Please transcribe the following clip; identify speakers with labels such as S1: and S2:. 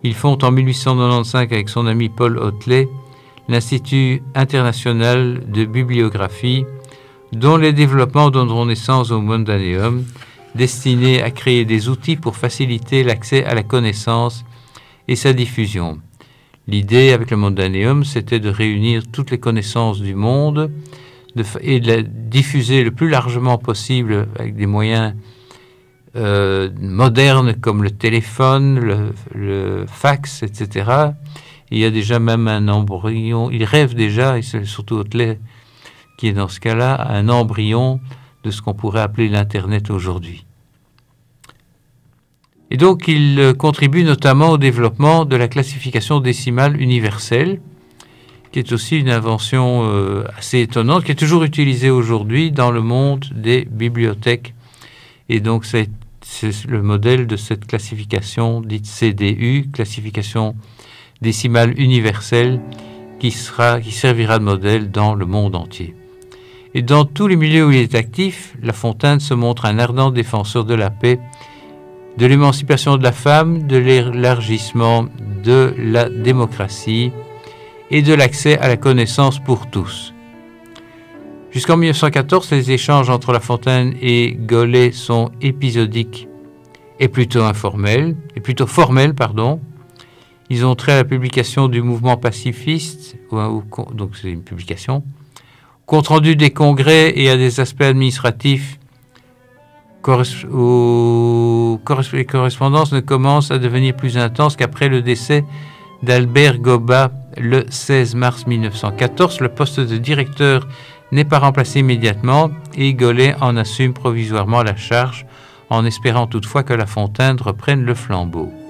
S1: Il fonde en 1895 avec son ami Paul Hotelet l'Institut international de bibliographie, dont les développements donneront naissance au Mondaneum, destiné à créer des outils pour faciliter l'accès à la connaissance et sa diffusion. L'idée avec le Mondaneum, c'était de réunir toutes les connaissances du monde et de la diffuser le plus largement possible avec des moyens modernes comme le téléphone, le fax, etc. Il y a déjà même un embryon, il rêve déjà, et c'est surtout Hotelet qui est dans ce cas-là, un embryon de ce qu'on pourrait appeler l'Internet aujourd'hui. Et donc, il contribue notamment au développement de la classification décimale universelle, qui est aussi une invention assez étonnante, qui est toujours utilisée aujourd'hui dans le monde des bibliothèques. Et donc, c'est le modèle de cette classification dite CDU, classification décimale universelle, qui servira de modèle dans le monde entier. Et dans tous les milieux où il est actif, La Fontaine se montre un ardent défenseur de la paix, de l'émancipation de la femme, de l'élargissement de la démocratie et de l'accès à la connaissance pour tous. Jusqu'en 1914, les échanges entre La Fontaine et Golay sont épisodiques et plutôt formels. Ils ont trait à la publication du mouvement pacifiste, donc c'est une publication, compte rendu des congrès et à des aspects administratifs. Les correspondances ne commencent à devenir plus intenses qu'après le décès d'Albert Goba le 16 mars 1914. Le poste de directeur n'est pas remplacé immédiatement et Golay en assume provisoirement la charge, en espérant toutefois que La Fontaine reprenne le flambeau.